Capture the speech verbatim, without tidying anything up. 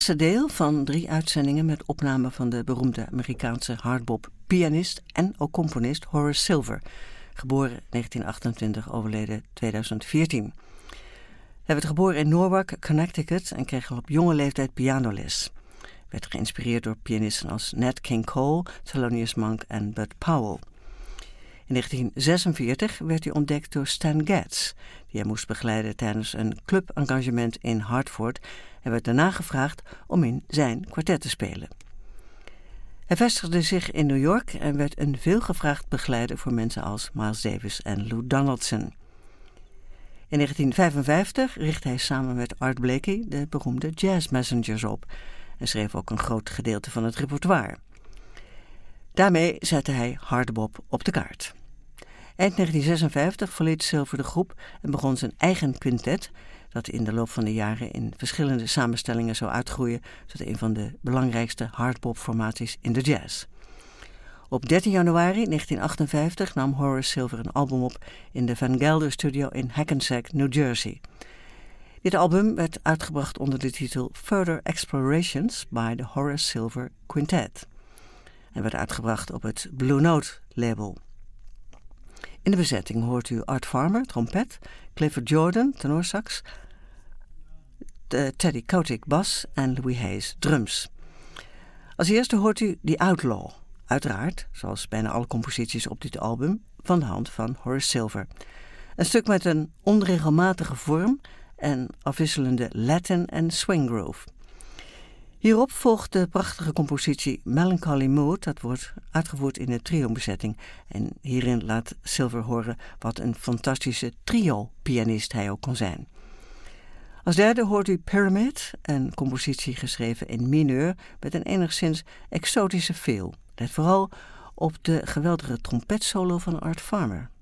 Het deel van drie uitzendingen met opname van de beroemde Amerikaanse hardbop-pianist en ook componist Horace Silver, geboren negentien achtentwintig, overleden tweeduizend veertien. Hij werd geboren in Norwalk, Connecticut en kreeg al op jonge leeftijd pianoles. Werd geïnspireerd door pianisten als Nat King Cole, Thelonious Monk en Bud Powell. In negentien zesenveertig werd hij ontdekt door Stan Getz, die hij moest begeleiden tijdens een clubengagement in Hartford en werd daarna gevraagd om in zijn kwartet te spelen. Hij vestigde zich in New York en werd een veelgevraagd begeleider voor mensen als Miles Davis en Lou Donaldson. In negentien vijfenvijftig richtte hij samen met Art Blakey de beroemde Jazz Messengers op en schreef ook een groot gedeelte van het repertoire. Daarmee zette hij hardbop op de kaart. Eind negentien zesenvijftig verliet Silver de groep en begon zijn eigen quintet, dat in de loop van de jaren in verschillende samenstellingen zou uitgroeien tot een van de belangrijkste hardbop-formaties in de jazz. Op dertien januari negentien achtenvijftig nam Horace Silver een album op in de Van Gelder Studio in Hackensack, New Jersey. Dit album werd uitgebracht onder de titel Further Explorations by the Horace Silver Quintet en werd uitgebracht op het Blue Note label. In de bezetting hoort u Art Farmer, trompet, Clifford Jordan, tenorsax, Teddy Kotick, bas en Louis Hayes, drums. Als eerste hoort u The Outlaw, uiteraard, zoals bijna alle composities op dit album, van de hand van Horace Silver. Een stuk met een onregelmatige vorm en afwisselende Latin en swing groove. Hierop volgt de prachtige compositie Melancholy Mood, dat wordt uitgevoerd in een trio-bezetting. En hierin laat Silver horen wat een fantastische trio-pianist hij ook kon zijn. Als derde hoort u Pyramid, een compositie geschreven in mineur met een enigszins exotische feel. Let vooral op de geweldige trompetsolo van Art Farmer.